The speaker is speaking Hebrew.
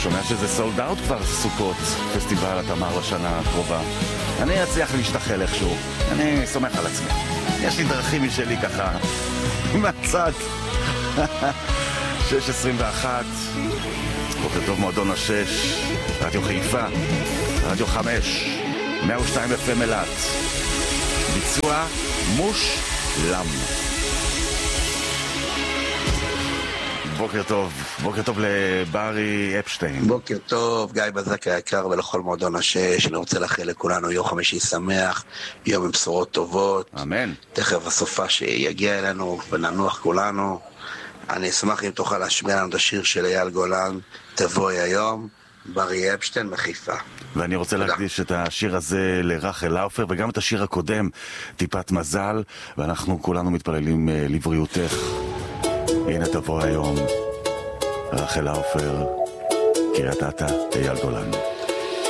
שומע שזה סולד אאוט כבר סוכות, פסטיבל התמר לשנה הקרובה. אני אצליח להשתחל איכשהו, אני סומך על עצמי. יש לי דרכים משלי ככה, מהצד. 6:21, בוקר טוב מועדון השש, רדיו חיפה, רדיו 5, 102 FM אילת. ביצוע מושלם. בוקר טוב לברי אפשטיין. בוקר טוב, גיא בזק היקר ולכל מועדון השש. אני רוצה לאחל לכולנו יום חמישי שמח, יום עם בשורות טובות. אמן. תכף הסופה שיגיע אלינו וננוח כולנו. אני אשמח אם תוכל להשמיע לנו את השיר של אייל גולן, תבואי היום, ברי אפשטיין מחיפה. ואני רוצה להקדיש את השיר הזה לרחל לאופר, וגם את השיר הקודם, טיפת מזל, ואנחנו כולנו מתפללים לבריאותך. הנה תבוא היום, רחל לאופר, קריית אתא, אייל גולן.